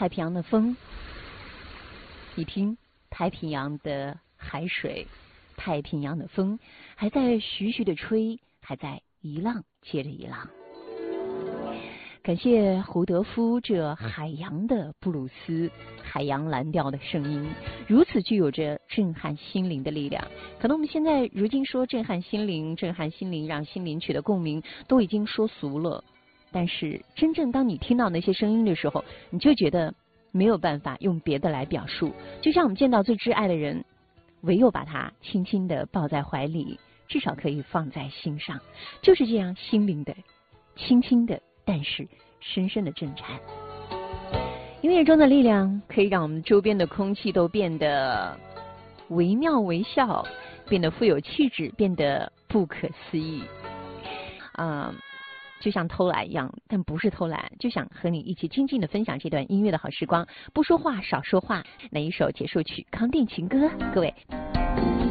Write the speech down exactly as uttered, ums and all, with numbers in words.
太平洋的风，你听太平洋的海水，太平洋的风还在徐徐的吹，还在一浪接着一浪。感谢胡德夫这海洋的布鲁斯，海洋蓝调的声音，如此具有着震撼心灵的力量。可能我们现在如今说震撼心灵，震撼心灵，让心灵取得共鸣，都已经说俗了。但是真正当你听到那些声音的时候，你就觉得没有办法用别的来表述。就像我们见到最挚爱的人，唯有把他轻轻地抱在怀里，至少可以放在心上。就是这样心灵的，轻轻的，但是深深的震颤。音乐中的力量可以让我们周边的空气都变得惟妙惟肖，变得富有气质，变得不可思议。啊、呃，就像偷懒一样，但不是偷懒，就想和你一起静静的分享这段音乐的好时光。不说话，少说话。那一首结束曲《康定情歌》，各位。